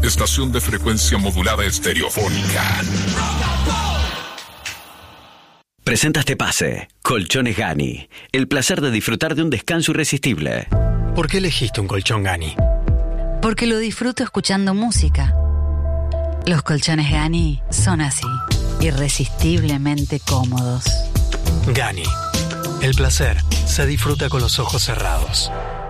estación de frecuencia modulada estereofónica. Presenta este pase. Colchones Gani. El placer de disfrutar de un descanso irresistible. ¿Por qué elegiste un colchón Gani? Porque lo disfruto escuchando música. Los colchones Gani son así, irresistiblemente cómodos. Gani. El placer se disfruta con los ojos cerrados.